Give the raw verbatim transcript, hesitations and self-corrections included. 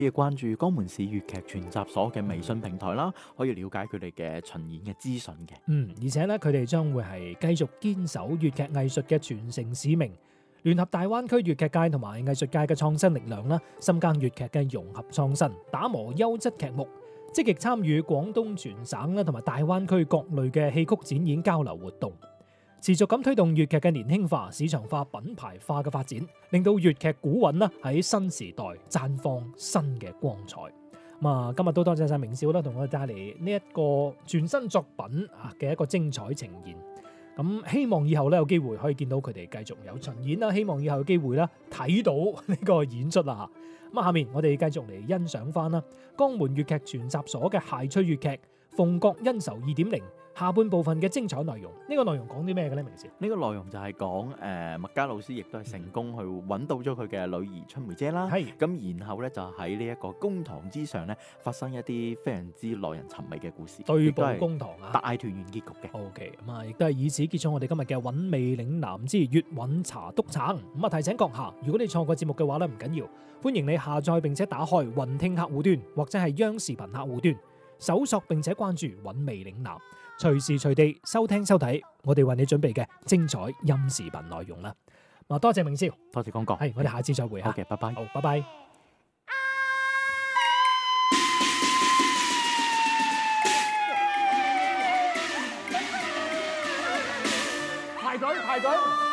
可以關注江門市粵劇全集所嘅微信平台啦，可以了解佢哋嘅巡演嘅資訊嘅。 嗯，而且咧，佢哋將會係繼續堅守粵劇藝術嘅傳承使命，聯合大灣區粵劇界同埋藝術界嘅創新力量啦，深耕粵劇嘅融合創新，打磨優質劇目，積極參與廣東全省啦同埋大灣區各類嘅戲曲展演交流活動，持續咁推動粵劇嘅年輕化、市場化、品牌化嘅發展，令到粵劇古韻啦喺新時代綻放新嘅光彩。咁啊，今日都多謝晒明少啦，同我哋帶嚟呢一個全新作品啊嘅一個精彩呈現。咁希望以後咧有機會可以見到佢哋繼續有巡演啦，希望以後有機會啦睇到呢個演出啦嚇。咁啊，下面我哋繼續嚟欣賞翻啦江門粵劇全集所嘅諧趣粵劇《鳳閣恩仇二點零》下半部分嘅精彩內容。呢個內容講啲咩嘅咧？明少， 呢個內容就係講誒麥嘉老師亦都係成功去揾到咗佢嘅女兒春梅姐啦。 係咁，然後咧就喺呢一個公堂之上咧發生一啲非常之耐人尋味嘅故事， 對簿亦都係公堂啊！ 大團圓結局嘅。 O.K. 咁啊，亦都係以此結束我哋今日嘅韻味嶺南之粵韻茶篤橙。咁啊，提醒閣下，如果你錯過節目嘅話咧，唔緊要，歡迎你下載並且打開雲聽客戶端或者係央視頻客戶端，搜索並且關注韻味嶺南，隨時隨地收聽收睇我哋為你準備嘅精彩音視頻內容啦。啊，多謝明少， 多謝光哥， 係我哋下次再會嚇。 好嘅，拜拜。 好，拜拜。 排隊排隊。